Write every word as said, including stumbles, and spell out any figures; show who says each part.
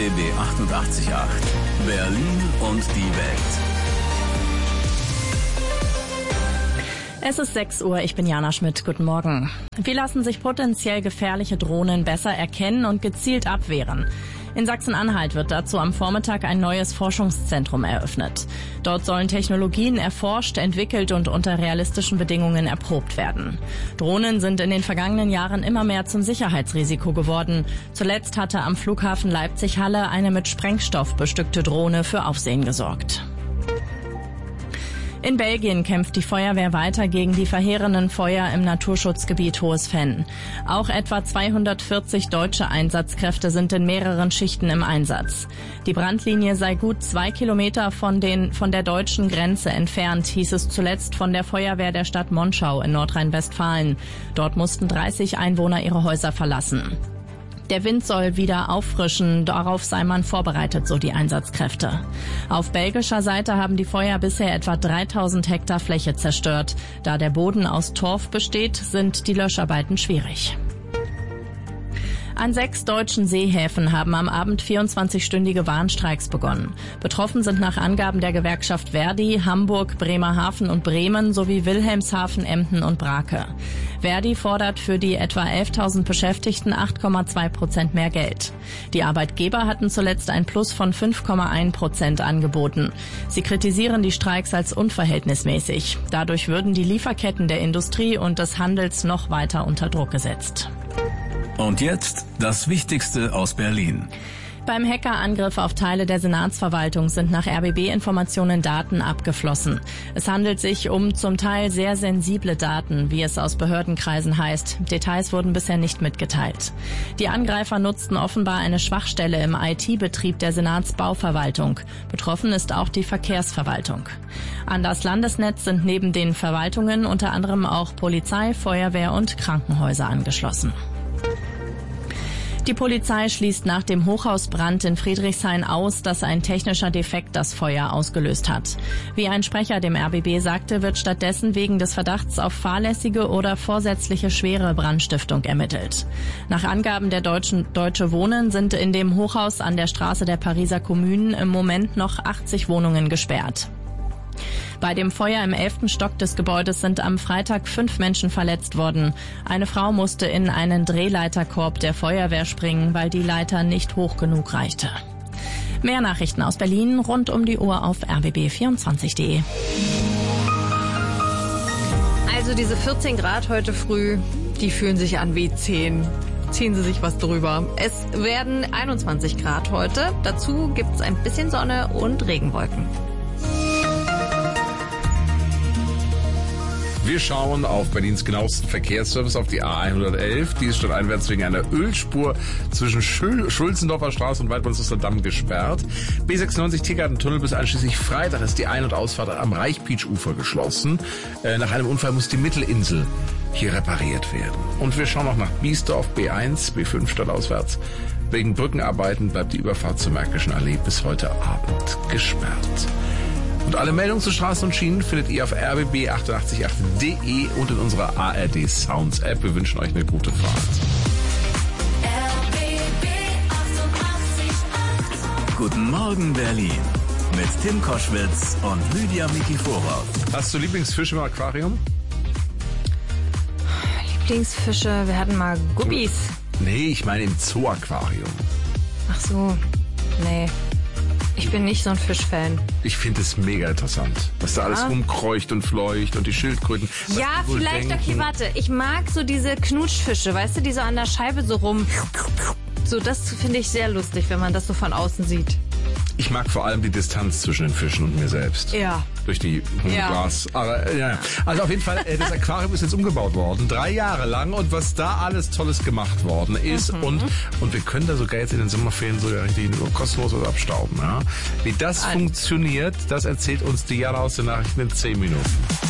Speaker 1: B B achtundachtzig Komma acht. Berlin und die Welt.
Speaker 2: Es ist sechs Uhr, ich bin Jana Schmidt. Guten Morgen. Wie lassen sich potenziell gefährliche Drohnen besser erkennen und gezielt abwehren? In Sachsen-Anhalt wird dazu am Vormittag ein neues Forschungszentrum eröffnet. Dort sollen Technologien erforscht, entwickelt und unter realistischen Bedingungen erprobt werden. Drohnen sind in den vergangenen Jahren immer mehr zum Sicherheitsrisiko geworden. Zuletzt hatte am Flughafen Leipzig-Halle eine mit Sprengstoff bestückte Drohne für Aufsehen gesorgt. In Belgien kämpft die Feuerwehr weiter gegen die verheerenden Feuer im Naturschutzgebiet Hohes Venn. Auch etwa zweihundertvierzig deutsche Einsatzkräfte sind in mehreren Schichten im Einsatz. Die Brandlinie sei gut zwei Kilometer von, den, von der deutschen Grenze entfernt, hieß es zuletzt von der Feuerwehr der Stadt Monschau in Nordrhein-Westfalen. Dort mussten dreißig Einwohner ihre Häuser verlassen. Der Wind soll wieder auffrischen, darauf sei man vorbereitet, so die Einsatzkräfte. Auf belgischer Seite haben die Feuer bisher etwa dreitausend Hektar Fläche zerstört. Da der Boden aus Torf besteht, sind die Löscharbeiten schwierig. An sechs deutschen Seehäfen haben am Abend vierundzwanzigstündige Warnstreiks begonnen. Betroffen sind nach Angaben der Gewerkschaft Verdi Hamburg, Bremerhaven und Bremen sowie Wilhelmshaven, Emden und Brake. Verdi fordert für die etwa elftausend Beschäftigten acht Komma zwei Prozent mehr Geld. Die Arbeitgeber hatten zuletzt ein Plus von fünf Komma eins Prozent angeboten. Sie kritisieren die Streiks als unverhältnismäßig. Dadurch würden die Lieferketten der Industrie und des Handels noch weiter unter Druck gesetzt.
Speaker 1: Und jetzt das Wichtigste aus Berlin.
Speaker 2: Beim Hackerangriff auf Teile der Senatsverwaltung sind nach R B B-Informationen Daten abgeflossen. Es handelt sich um zum Teil sehr sensible Daten, wie es aus Behördenkreisen heißt. Details wurden bisher nicht mitgeteilt. Die Angreifer nutzten offenbar eine Schwachstelle im I T-Betrieb der Senatsbauverwaltung. Betroffen ist auch die Verkehrsverwaltung. An das Landesnetz sind neben den Verwaltungen unter anderem auch Polizei, Feuerwehr und Krankenhäuser angeschlossen. Die Polizei schließt nach dem Hochhausbrand in Friedrichshain aus, dass ein technischer Defekt das Feuer ausgelöst hat. Wie ein Sprecher dem R B B sagte, wird stattdessen wegen des Verdachts auf fahrlässige oder vorsätzliche schwere Brandstiftung ermittelt. Nach Angaben der Deutschen Deutsche Wohnen sind in dem Hochhaus an der Straße der Pariser Kommunen im Moment noch achtzig Wohnungen gesperrt. Bei dem Feuer im elften Stock des Gebäudes sind am Freitag fünf Menschen verletzt worden. Eine Frau musste in einen Drehleiterkorb der Feuerwehr springen, weil die Leiter nicht hoch genug reichte. Mehr Nachrichten aus Berlin rund um die Uhr auf r b b vierundzwanzig punkt d e.
Speaker 3: Also diese vierzehn Grad heute früh, die fühlen sich an wie zehn. Ziehen Sie sich was drüber. Es werden einundzwanzig Grad heute. Dazu gibt's ein bisschen Sonne und Regenwolken.
Speaker 4: Wir schauen auf Berlins genauesten Verkehrsservice auf die A hundertelf. Die ist stadteinwärts wegen einer Ölspur zwischen Schulzendorfer Straße und Waldbrunster Damm gesperrt. B sechsundneunzig Tiergartentunnel bis einschließlich Freitag ist die Ein- und Ausfahrt am Reichpeach-Ufer geschlossen. Äh, nach einem Unfall muss die Mittelinsel hier repariert werden. Und wir schauen noch nach Biesdorf, B eins, B fünf stadtauswärts. Wegen Brückenarbeiten bleibt die Überfahrt zur Märkischen Allee bis heute Abend gesperrt. Und alle Meldungen zu Straßen und Schienen findet ihr auf r b b achtundachtzig Komma acht punkt d e und in unserer A R D Sounds App. Wir wünschen euch eine gute Fahrt.
Speaker 1: R B B achtundachtzig Komma acht. Guten Morgen Berlin mit Tim Koschwitz und Lydia Mikiforov.
Speaker 4: Hast du Lieblingsfische im Aquarium?
Speaker 3: Lieblingsfische, wir hatten mal Guppies.
Speaker 4: Nee, ich meine im Zoo-Aquarium.
Speaker 3: Ach so, nee. Ich bin nicht so ein Fischfan.
Speaker 4: Ich finde es mega interessant, was da alles
Speaker 3: Ja.
Speaker 4: rumkreucht und fleucht und die Schildkröten. Was
Speaker 3: Ja,
Speaker 4: die wohl
Speaker 3: vielleicht,
Speaker 4: denken.
Speaker 3: okay, warte. Ich mag so diese Knutschfische, weißt du, die so an der Scheibe so rum. So, das finde ich sehr lustig, wenn man das so von außen sieht.
Speaker 4: Ich mag vor allem die Distanz zwischen den Fischen und mir selbst.
Speaker 3: Ja.
Speaker 4: Durch die
Speaker 3: Ja.
Speaker 4: Glas. Aber äh, ja. Also auf jeden Fall, äh, das Aquarium ist jetzt umgebaut worden. Drei Jahre lang. Und was da alles Tolles gemacht worden ist.
Speaker 3: Mhm.
Speaker 4: Und, und wir können da sogar jetzt in den Sommerferien sogar richtig nur kostenlos was abstauben. Ja? Wie das
Speaker 3: Alter.
Speaker 4: funktioniert, das erzählt uns Diana aus den Nachrichten in zehn Minuten.